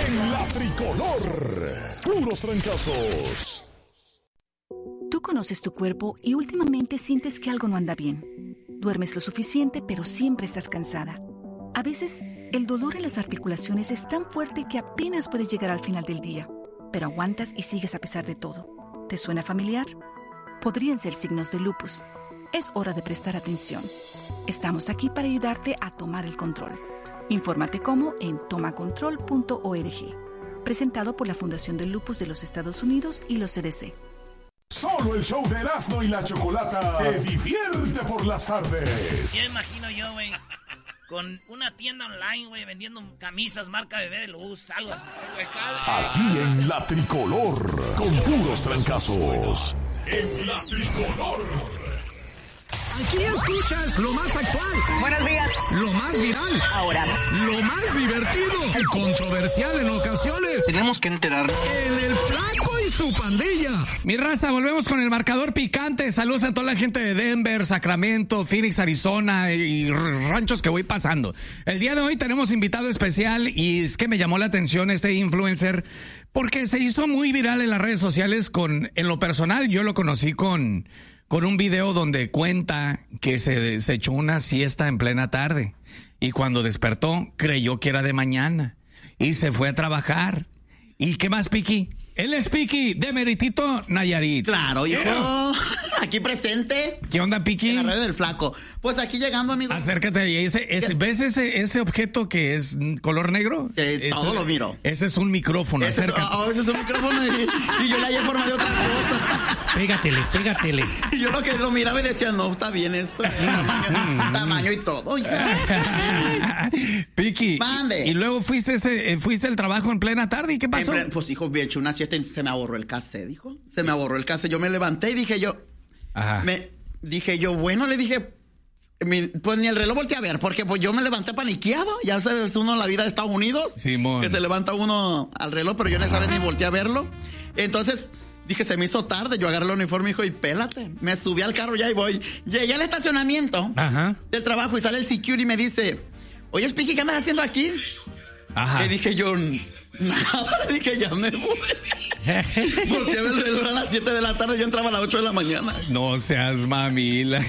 en la tricolor. Puros trancazos. Tú conoces tu cuerpo y últimamente sientes que algo no anda bien. Duermes lo suficiente, pero siempre estás cansada. A veces, el dolor en las articulaciones es tan fuerte que apenas puedes llegar al final del día, pero aguantas y sigues a pesar de todo. ¿Te suena familiar? Podrían ser signos de lupus. Es hora de prestar atención. Estamos aquí para ayudarte a tomar el control. Infórmate cómo en tomacontrol.org. Presentado por la Fundación del Lupus de los Estados Unidos y los CDC. Solo el show de Erasmo y la Chocolata te divierte por las tardes. Ya imagino yo, güey, con una tienda online, güey, vendiendo camisas marca Bebé de Luz, algo así. Aquí en la tricolor, con puros trancazos. En la tricolor. Aquí escuchas lo más actual. Buenos días. Lo más viral. Ahora. Lo más divertido y controversial en ocasiones. Tenemos que enterarnos. En el Flaco y su pandilla. Mi raza, volvemos con el marcador picante. Saludos a toda la gente de Denver, Sacramento, Phoenix, Arizona y ranchos que voy pasando. El día de hoy tenemos invitado especial y es que me llamó la atención este influencer porque se hizo muy viral en las redes sociales en lo personal, yo lo conocí con un video donde cuenta que se echó una siesta en plena tarde y cuando despertó creyó que era de mañana y se fue a trabajar. ¿Y qué más, Piki? Él es Piki de Meritito, Nayarit. Claro, hijo. Aquí presente. ¿Qué onda, Piki? En la radio del Flaco. Pues aquí llegando, amigo. Acércate ahí. ¿Ves ese objeto que es color negro? Sí, todo lo miro. Ese es un micrófono. Ese es un micrófono y yo le hallé forma de otra cosa. Pégatele. Y yo lo miraba y decía, no, está bien esto. Tamaño y todo. Piki. Mande. Y luego fuiste al trabajo en plena tarde. ¿Y qué pasó? Pues, hijo, bien hecho una siesta y se me aborró el cassette, dijo. Se me aborró el cassette. Yo me levanté y dije yo... Ajá. Bueno, le dije... Pues ni el reloj volteé a ver, porque pues yo me levanté paniqueado. Ya sabes, uno en la vida de Estados Unidos. Simón. Que se levanta uno al reloj, pero yo no sabía ni volteé a verlo. Entonces... Dije, se me hizo tarde, yo agarré el uniforme, hijo, y pélate. Me subí al carro ya y voy. Llegué al estacionamiento del trabajo y sale el security y me dice, oye, Speaky, ¿qué andas haciendo aquí? Ajá. Le dije yo, nada, le dije, ya me voy. Volteé a ver el reloj a las 7 de la tarde, yo entraba a las 8 de la mañana. No seas mamila.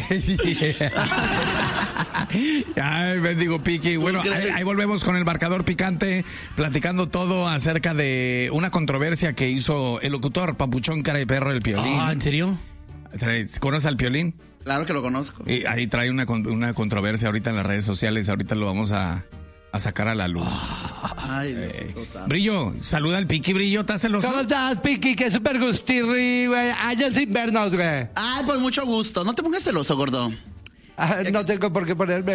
Ay, bendigo, Piki. Bueno, ahí volvemos con el marcador picante, platicando todo acerca de una controversia que hizo el locutor Papuchón Cara de Perro del Piolín. Ah, ¿en serio? ¿Conoces al Piolín? Claro que lo conozco. Y ahí trae una controversia ahorita en las redes sociales, ahorita lo vamos a sacar a la luz. Ay, Dios, Brillo, saluda al Piki, Brillo, ¿estás celoso? ¿Cómo estás, Piki? Que súper gustirri, güey. Años sin vernos, güey. Ay, pues mucho gusto. No te pongas celoso, gordo. No tengo por qué ponerme.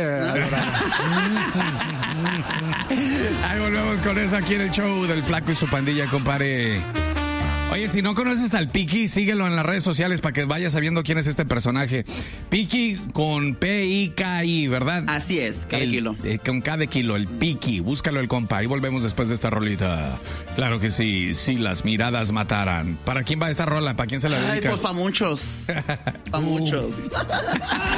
Ahí volvemos con eso aquí en el show del Flaco y su pandilla, compadre. Oye, si no conoces al Piki, síguelo en las redes sociales para que vayas sabiendo quién es este personaje. Piki con P-I-K-I, ¿verdad? Así es, cada kilo. Con cada kilo, el Piki. Búscalo el compa. Y volvemos después de esta rolita. Claro que sí, si las miradas mataran. ¿Para quién va esta rola? ¿Para quién se la dedica? Ay, pues para muchos. Para muchos.